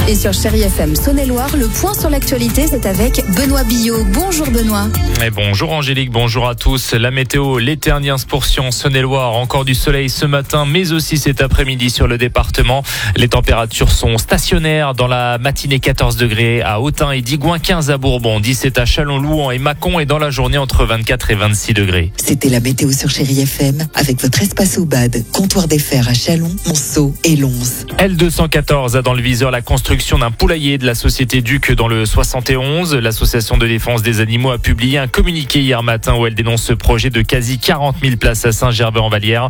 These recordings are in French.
Et sur Chérie FM Saône-et-Loire, le point sur l'actualité, c'est avec Benoît Billot. Bonjour Benoît. Et bonjour Angélique, bonjour à tous. La météo, l'éternien se poursuit en Saône-et-Loire. Encore du soleil ce matin, mais aussi cet après-midi sur le département. Les températures sont stationnaires dans la matinée, 14 degrés à Autun et Digoin, 15 à Bourbon, 17 à Chalon-Louan et Mâcon, et dans la journée entre 24 et 26 degrés. C'était la météo sur Chérie FM avec votre espace au bad, comptoir des fers à Chalon, Monceau et Lons. L214 a dans le viseur la construction d'un poulailler de la société Duc dans le 71. L'association de défense des animaux a publié un communiqué hier matin où elle dénonce ce projet de quasi 40 000 places à Saint-Gervais-en-Vallière.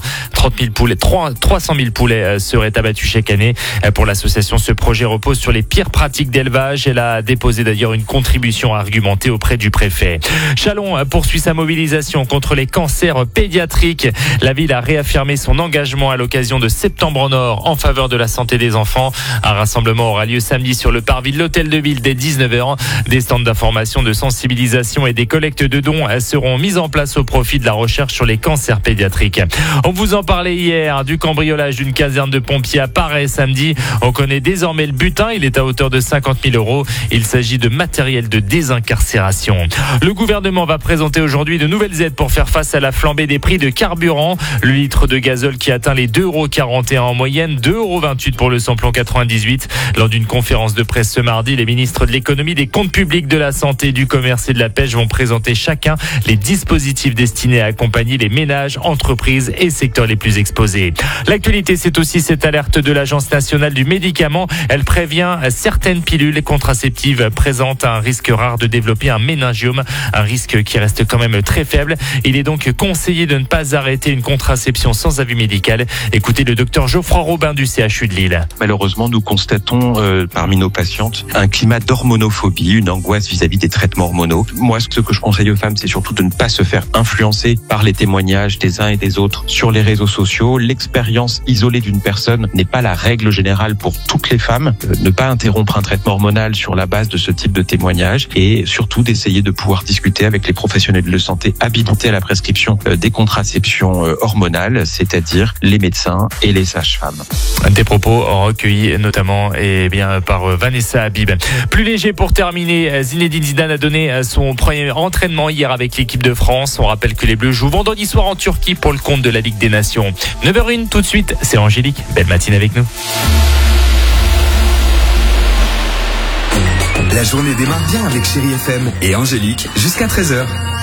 300 000 poulets seraient abattus chaque année. Pour l'association, ce projet repose sur les pires pratiques d'élevage. Elle a déposé d'ailleurs une contribution argumentée auprès du préfet. Chalon poursuit sa mobilisation contre les cancers pédiatriques. La ville a réaffirmé son engagement à l'occasion de Septembre en Or en faveur de la santé des enfants. Un rassemblement aura lieu samedi sur le parvis de l'Hôtel de Ville dès 19h. Des stands d'information, de sensibilisation et des collectes de dons seront mis en place au profit de la recherche sur les cancers pédiatriques. On vous en parlait hier du cambriolage d'une caserne de pompiers à Paray samedi. On connaît désormais le butin. Il est à hauteur de 50 000 €. Il s'agit de matériel de désincarcération. Le gouvernement va présenter aujourd'hui de nouvelles aides pour faire face à la flambée des prix de carburant. Le litre de gazole qui atteint les 2,41 € en moyenne, 2,28 € pour le samplon 98. Lors d'une conférence de presse ce mardi, les ministres de l'économie, des comptes publics, de la santé, du commerce et de la pêche vont présenter chacun les dispositifs destinés à accompagner les ménages, entreprises et secteurs les plus exposés. L'actualité, c'est aussi cette alerte de l'Agence nationale du médicament. Elle prévient certaines pilules contraceptives présentent un risque rare de développer un méningiome, un risque qui reste quand même très faible. Il est donc conseillé de ne pas arrêter une contraception sans avis médical. Écoutez le docteur Geoffroy Robin du CHU de Lille. Malheureusement, nous constatons parmi nos patientes un climat d'hormonophobie, une angoisse vis-à-vis des traitements hormonaux. Moi, ce que je conseille aux femmes, c'est surtout de ne pas se faire influencer par les témoignages des uns et des autres sur les réseaux sociaux. L'expérience isolée d'une personne n'est pas la règle générale pour toutes les femmes. Ne pas interrompre un traitement hormonal sur la base de ce type de témoignages et surtout d'essayer de pouvoir discuter avec les professionnels de santé habilités à la prescription des contraceptions hormonales, c'est-à-dire les médecins et les sages-femmes. Des propos recueillis notamment par Vanessa Habib. Plus léger pour terminer, Zinedine Zidane a donné son premier entraînement hier avec l'équipe de France. On rappelle que les Bleus jouent vendredi soir en Turquie pour le compte de la Ligue des Nations. 9h01 tout de suite, c'est Angélique. Belle matinée avec nous. La journée démarre bien avec Chérie FM et Angélique jusqu'à 13h.